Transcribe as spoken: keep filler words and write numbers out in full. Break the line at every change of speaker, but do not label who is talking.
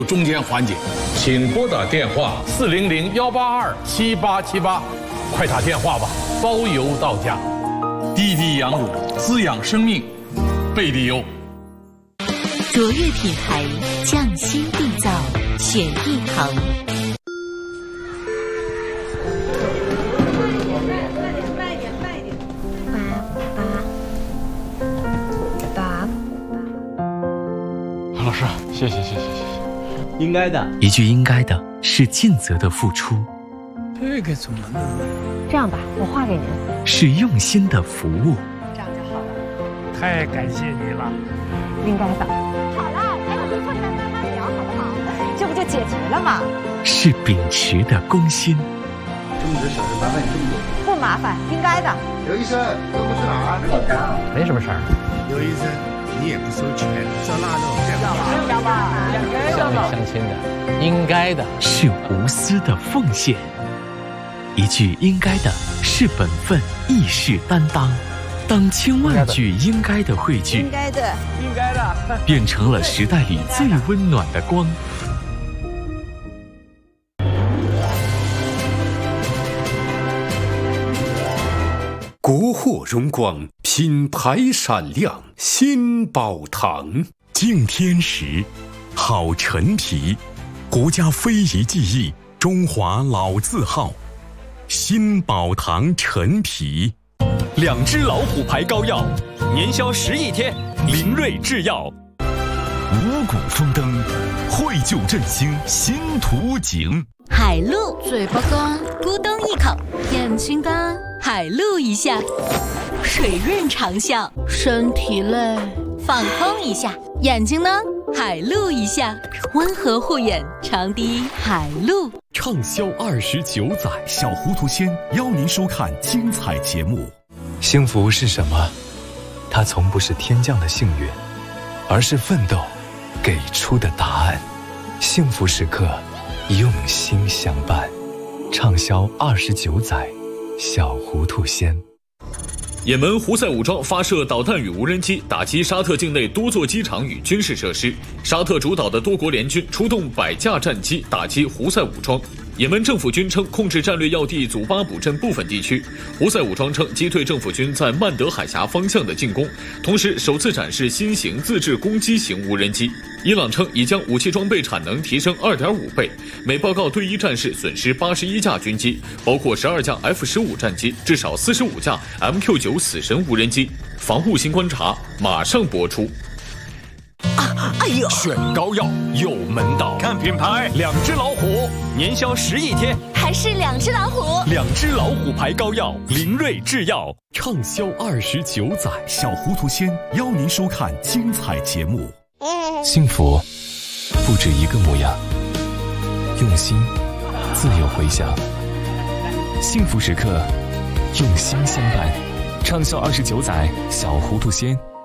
中间环节，请拨打电话四零零幺八二七八七八，快打电话吧，包邮到家。滴滴羊乳滋养生命，贝利优。
卓越品牌，匠心缔造，选一堂。
慢一点，慢一点，爸爸爸。
老师，谢谢谢谢谢谢。
应该的，
一句应该的是尽责的付出，
这个怎么弄？
这样吧，我画给您。
是用心的服务。
这样就好了。
太感谢你了。
应该的。好了，还有回头你们慢慢聊，好不好？这不就解决了吗？
是秉持的公心。
这么多小事麻烦你这么多。
不麻烦，应该的。
刘医生，这不是哪儿？
没什么事儿。
刘医生，你也不收钱，照腊肉这样。
要吧，两个人
相相亲的，应该的。
是无私的奉献。一句应该的是本分，亦是担当。当千万句应该的汇聚，
应该的，
应该的，
变成了时代里最温暖的光。
国货荣光，品牌闪亮，新宝堂。
敬天时，好陈皮，国家非遗技艺，中华老字号。新宝堂陈皮，
两只老虎牌膏药，年销十亿天，灵瑞制药。
五谷丰登，绘就振兴新图景。
海陆嘴巴干，咕咚一口；眼睛干，海陆一下；水润长效，身体累，放空一下；眼睛呢，海陆一下，温和护眼，长滴海陆。
畅销二十九载，小糊涂仙邀您收看精彩节目。
幸福是什么？它从不是天降的幸运，而是奋斗给出的答案。幸福时刻，用心相伴。畅销二十九载，小糊涂仙。
也门胡塞武装发射导弹与无人机，打击沙特境内多座机场与军事设施。沙特主导的多国联军出动百架战机打击胡塞武装。也门政府军称控制战略要地祖巴卜镇部分地区。胡塞武装称击退政府军在曼德海峡方向的进攻，同时首次展示新型自制攻击型无人机。伊朗称已将武器装备产能提升 二点五倍。美报告对伊战事损失八十一架军机，包括十二架 F 十五 战机，至少四十五架 M Q 九 死神无人机。防护新观察马上播出。
啊，哎呦！
选膏药有门道，
看品牌，
两只老虎，
年销十亿天，
还是两只老虎。
两只老虎牌膏药，灵瑞制药，
畅销二十九载，小糊涂仙邀您收看精彩节目。
幸福不止一个模样，用心自有回响。幸福时刻，用心相伴。畅销二十九载，小糊涂仙